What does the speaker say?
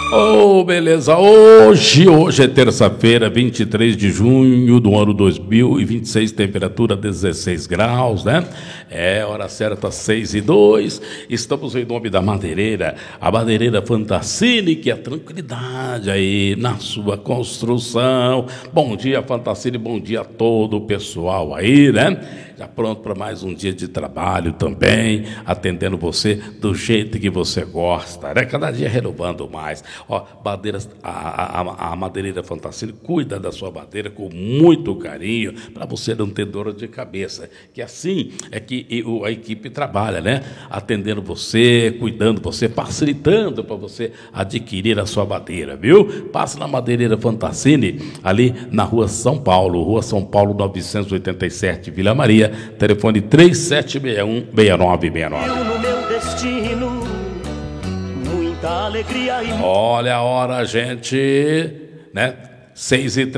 Oh, beleza. Hoje é terça-feira, 23 de junho do ano 2026, temperatura 16 graus, né? Hora certa, 6:02. Estamos em nome da madeireira, a madeireira Fantassini, que é tranquilidade aí na sua construção. Bom dia, Fantassini, bom dia a todo o pessoal aí, né? Já pronto para mais um dia de trabalho também, atendendo você do jeito que você gosta, né? Cada dia renovando mais. Ó, madeiras, a madeireira Fantassini cuida da sua madeira com muito carinho, para você não ter dor de cabeça. Que assim é que a equipe trabalha, né? Atendendo você, cuidando você, facilitando para você adquirir a sua madeira, viu? Passa na madeireira Fantassini, ali na Rua São Paulo 987, Vila Maria, telefone 3761-6969. No meu destino, muita alegria e... Olha a hora, gente, né? 6:03.